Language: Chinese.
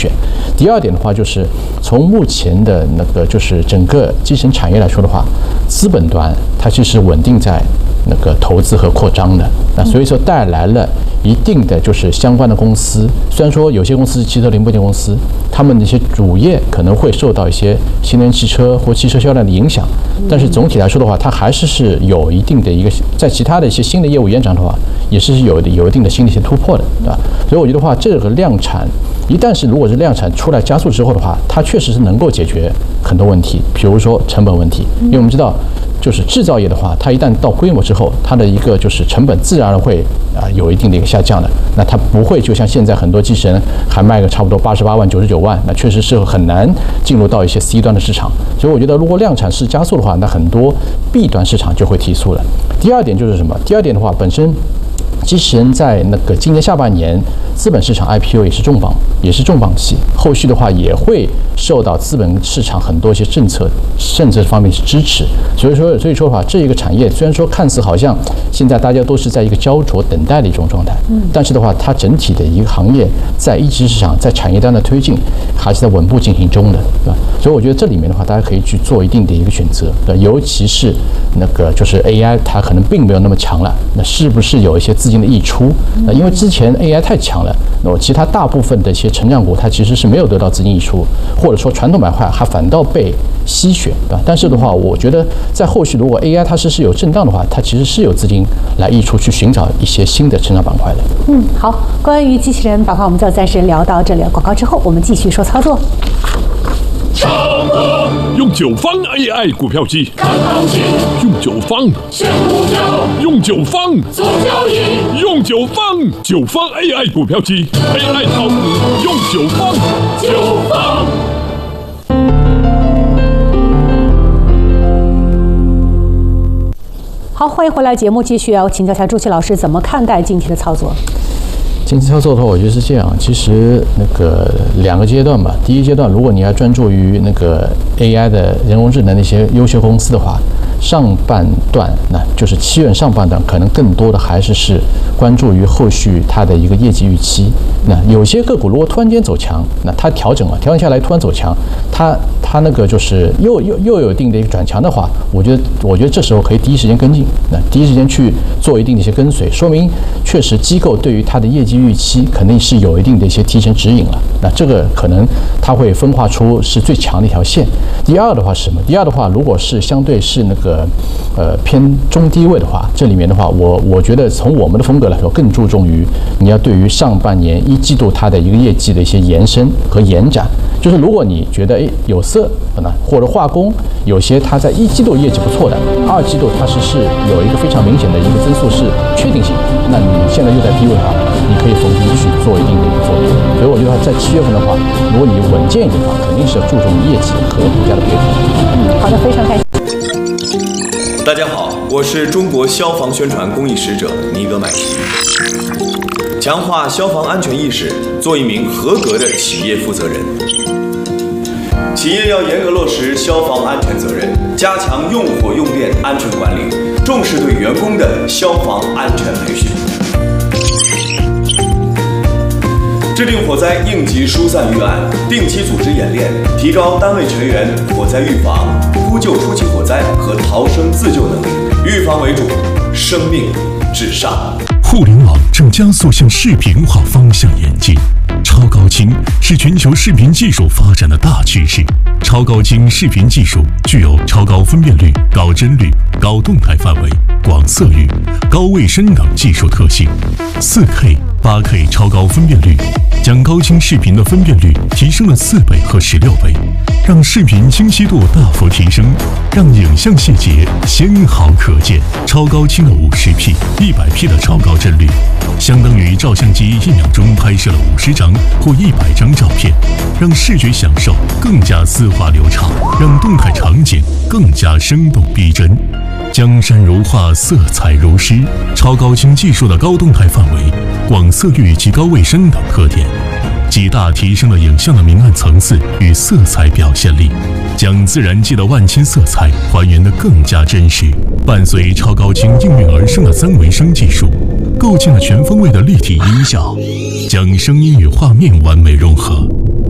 选。第二点的话，就是从目前的那个就是整个机器人产业来说的话，资本端它其实稳定在那个投资和扩张的，那所以说带来了一定的就是相关的公司，虽然说有些公司汽车零部件公司，他们的一些主业可能会受到一些新能源汽车或汽车销量的影响，但是总体来说的话，它还是有一定的一个在其他的一些新的业务延展的话，也是有一定的新的一些突破的，对吧？所以我觉得话，这个量产一旦是如果是量产出来加速之后的话，它确实是能够解决很多问题，比如说成本问题，因为我们知道。就是制造业的话，它一旦到规模之后，它的一个就是成本自然而然会有一定的一个下降的。那它不会就像现在很多机器人还卖个差不多88万、99万，那确实是很难进入到一些 C 端的市场。所以我觉得，如果量产是加速的话，那很多 B 端市场就会提速了。第二点就是什么？第二点的话，本身机器人在那个今年下半年资本市场 IPO 也是重磅期，后续的话也会受到资本市场很多一些政策方面是支持。所以说的话，这一个产业虽然说看似好像现在大家都是在一个焦灼等待的一种状态，但是的话，它整体的一个行业在一级市场在产业端的推进还是在稳步进行中的，对吧？所以我觉得这里面的话，大家可以去做一定的一个选择，对吧？尤其是那个就是 AI， 它可能并没有那么强了，那是不是有一些资金的溢出？因为之前 AI 太强了，那么其他大部分的一些成长股，它其实是没有得到资金溢出，或者说传统板块还反倒被吸血，对吧？但是的话，我觉得在后续如果 AI 它是有震荡的话，它其实是有资金来溢出去寻找一些新的成长板块的。 好，关于机器人板块，我们就暂时聊到这里了。广告之后，我们继续说操作。 用9方 AI 股票机， 看行情， 用9方选股票， 用9方做交易， 用9方 AI 股票机 ，AI 炒股用9方 9方。 好，欢迎回来，节目继续要请教一下朱琦老师怎么看待近期的操作。 近期操作的话，我觉得是这样。其实那个2个阶段吧。第一阶段，如果你要专注于那个 AI 的人工智能的一些优秀公司的话，上半段那就是7月上半段，可能更多的还是关注于后续它的一个业绩预期。那有些个股如果突然间走强，那它调整下来突然走强，它那个就是又有一定的一个转强的话，我觉得这时候可以第一时间跟进，那第一时间去做一定的一些跟随，说明确实机构对于它的业绩预期肯定是有一定的一些提前指引了。那这个可能它会分化出是最强的一条线。第二的话是什么？第二的话，如果是相对是那个偏中低位的话，这里面的话，我觉得从我们的风格来说，更注重于你要对于上半年1季度它的一个业绩的一些延伸和延展。就是如果你觉得有色或者化工有些它在1季度业绩不错的，2季度它是有一个非常明显的一个增速是确定性，那你现在又在低位的话，你可以逢低去做一定的一个作用。所以我觉得在7月份的话，如果你稳健一点的话，肯定是要注重业绩和股价的配合。 好的，非常感谢。 大家好，我是中国消防宣传公益使者尼格买提。强化消防安全意识，做一名合格的企业负责人。企业要严格落实消防安全责任，加强用火用电安全管理，重视对员工的消防安全培训。制定火灾应急疏散预案，定期组织演练，提高单位成员火灾预防、呼救初期火灾和逃生自救能力。预防为主，生命至上。 互联网正加速向视频化方向演进，超高清是全球视频技术发展的大趋势。超高清视频技术具有超高分辨率、高帧率、高动态范围、广色域、高卫生等技术特性。4K、8K 超高分辨率将高清视频的分辨率提升了4倍和16倍，让视频清晰度大幅提升，让影像细节纤毫可见。超高清的50P、100P 的超高帧率，相当于照相机1秒钟拍摄了50张或100张照片，让视觉享受更加丝滑流畅，让动态场景更加生动逼真。江山如画，色彩如诗，超高清技术的高动态范围、广色域及高卫生等特点，极大提升了影像的明暗层次与色彩表现力，将自然界的万千色彩还原得更加真实。伴随超高清应运而生的3维声技术，构建了全方位的立体音效，将声音与画面完美融合，